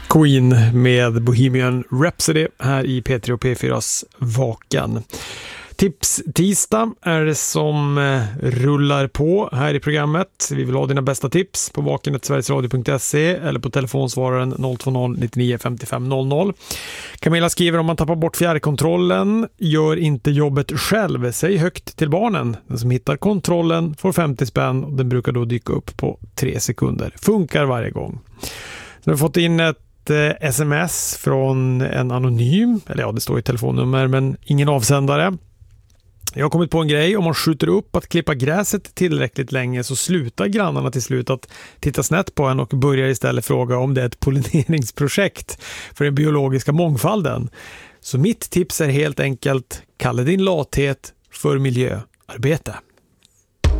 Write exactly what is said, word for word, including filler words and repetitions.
Queen med Bohemian Rhapsody här i P tre och P fyras Vakan. Tips tisdag är det som rullar på här i programmet. Vi vill ha dina bästa tips på vakan snabel-a sverigesradio punkt se eller på telefonsvararen noll två noll nittionio femtiofem noll noll. Camilla skriver: om man tappar bort fjärrkontrollen, gör inte jobbet själv. Säg högt till barnen. Den som hittar kontrollen får femtio spänn och den brukar då dyka upp på tre sekunder. Funkar varje gång. Så vi har fått in ett sms från en anonym, eller ja, det står i telefonnummer men ingen avsändare. Jag har kommit på en grej: om man skjuter upp att klippa gräset tillräckligt länge så slutar grannarna till slut att titta snett på en och börjar istället fråga om det är ett pollineringsprojekt för den biologiska mångfalden. Så mitt tips är helt enkelt: kalla din lathet för miljöarbete.